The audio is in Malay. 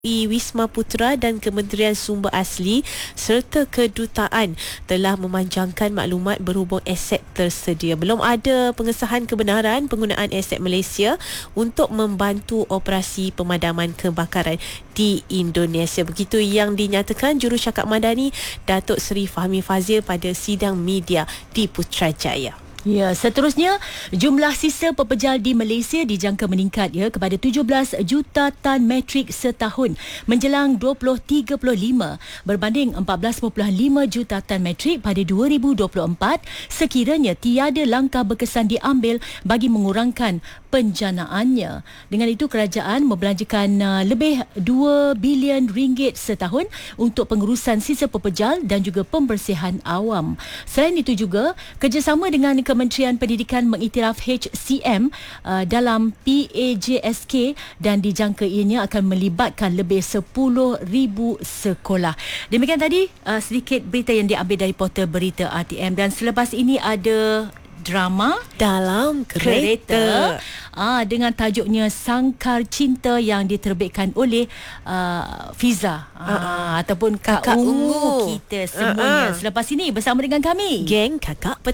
Wisma Putra dan Kementerian Sumber Asli serta kedutaan telah memanjangkan maklumat berhubung aset tersedia. Belum ada pengesahan kebenaran penggunaan aset Malaysia untuk membantu operasi pemadaman kebakaran di Indonesia. Begitu yang dinyatakan Jurucakap Madani Datuk Seri Fahmi Fazil pada sidang media di Putrajaya. Ya, seterusnya jumlah sisa pepejal di Malaysia dijangka meningkat kepada 17 juta tan metrik setahun menjelang 2035 berbanding 14.5 juta tan metrik pada 2024 sekiranya tiada langkah berkesan diambil bagi mengurangkan penjanaannya. Dengan itu kerajaan membelanjakan lebih 2 bilion ringgit setahun untuk pengurusan sisa pepejal dan juga pembersihan awam. Selain itu juga kerjasama dengan Kementerian Pendidikan mengiktiraf HCM dalam PAJSK dan dijangka ianya akan melibatkan lebih 10,000 sekolah. Demikian tadi sedikit berita yang diambil dari portal berita RTM, dan selepas ini ada drama Dalam Kereta dengan tajuknya Sangkar Cinta yang diterbitkan oleh Fiza ataupun Kakak Ungu kita semuanya. Selepas ini bersama dengan kami, Geng Kakak